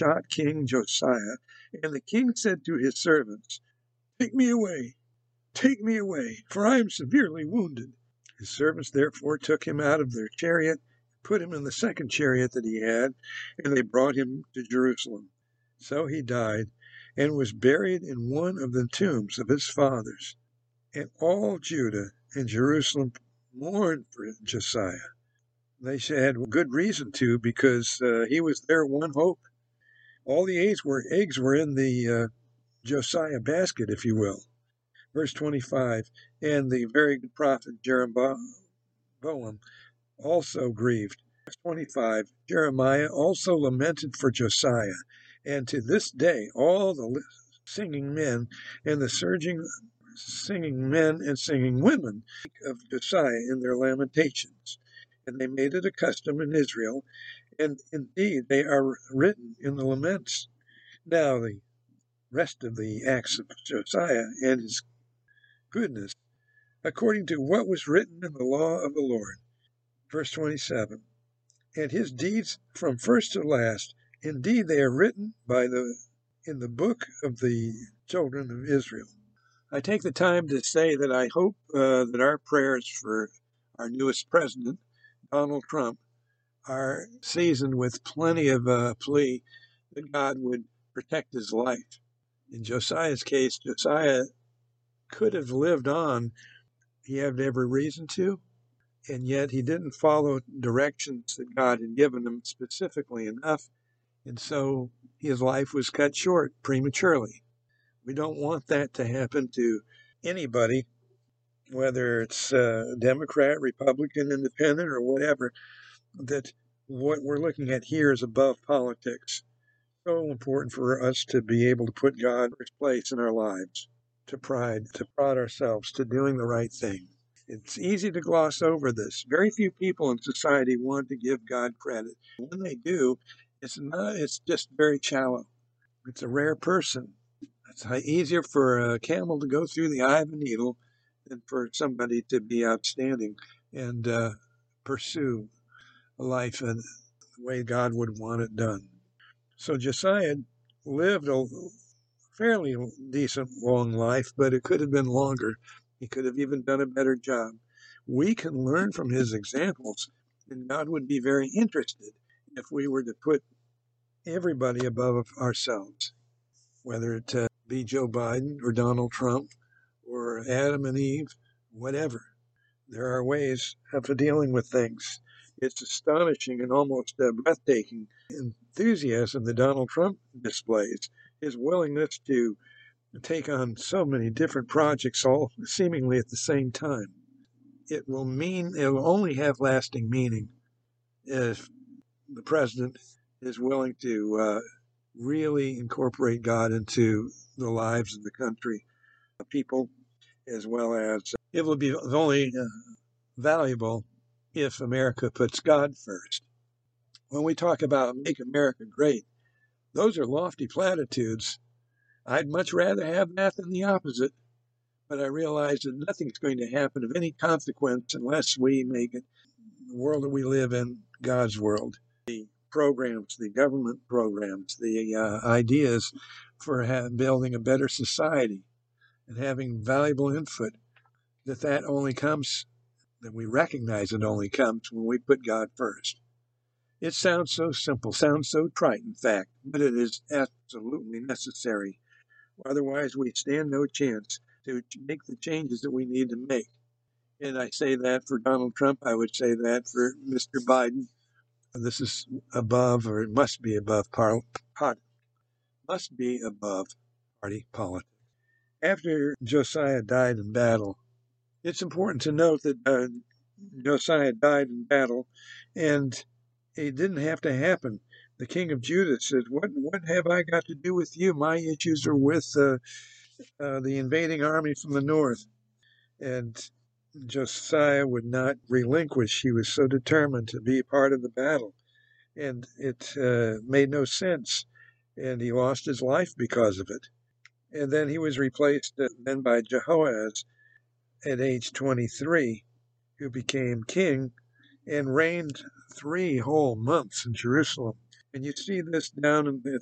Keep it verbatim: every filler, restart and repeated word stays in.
shot King Josiah. And the king said to his servants, "Take me away, take me away, for I am severely wounded." His servants therefore took him out of their chariot, put him in the second chariot that he had, and they brought him to Jerusalem. So he died and was buried in one of the tombs of his fathers. And all Judah and Jerusalem mourned for Josiah. They had good reason to, because uh, he was their one hope. All the eggs were, eggs were in the uh, Josiah basket, if you will. Verse twenty-five, and the very good prophet Jeroboam also grieved. Verse twenty-five, Jeremiah also lamented for Josiah, and to this day all the singing men and the surging singing men and singing women of Josiah in their lamentations. And they made it a custom in Israel, and indeed they are written in the laments. Now the rest of the acts of Josiah and his goodness, according to what was written in the law of the Lord. Verse twenty-seven, and his deeds from first to last, indeed they are written by the in the book of the children of Israel. I take the time to say that I hope uh, that our prayers for our newest president, Donald Trump, are seasoned with plenty of uh, plea that God would protect his life. In Josiah's case, Josiah could have lived on. He had every reason to, and yet he didn't follow directions that God had given him specifically enough, and so his life was cut short prematurely. We don't want that to happen to anybody, whether it's uh, Democrat, Republican, Independent, or whatever, that what we're looking at here is above politics. So important for us to be able to put God in his place in our lives, to pride, to prod ourselves, to doing the right thing. It's easy to gloss over this. Very few people in society want to give God credit. When they do, it's not. It's just very shallow. It's a rare person. It's easier for a camel to go through the eye of a needle than for somebody to be outstanding and uh, pursue a life in the way God would want it done. So Josiah lived a fairly decent long life, but it could have been longer. He could have even done a better job. We can learn from his examples, and God would be very interested if we were to put everybody above ourselves, whether it uh, be Joe Biden or Donald Trump or Adam and Eve, whatever. There are ways of dealing with things. It's astonishing and almost uh, breathtaking enthusiasm that Donald Trump displays, his willingness to take on so many different projects all seemingly at the same time. It will mean, it will only have lasting meaning if the president is willing to uh, really incorporate God into the lives of the country, the people, as well as uh, it will be only uh, valuable if America puts God first. When we talk about make America great, those are lofty platitudes. I'd much rather have that than the opposite, but I realize that nothing's going to happen of any consequence unless we make it the world that we live in God's world. The programs, the government programs, the uh, ideas for ha- building a better society and having valuable input, that that only comes, that we recognize it only comes when we put God first. It sounds so simple, sounds so trite, in fact, but it is absolutely necessary. Otherwise, we stand no chance to make the changes that we need to make. And I say that for Donald Trump. I would say that for Mister Biden. This is above, or it must be above, par- par- must be above party politics. After Josiah died in battle, it's important to note that uh, Josiah died in battle, and it didn't have to happen. The king of Judah said, what, what have I got to do with you? My issues are with uh, uh, the invading army from the north. And Josiah would not relinquish. He was so determined to be part of the battle. And it uh, made no sense. And he lost his life because of it. And then he was replaced uh, then by Jehoahaz at age twenty-three, who became king and reigned three whole months in Jerusalem. And you see this down in the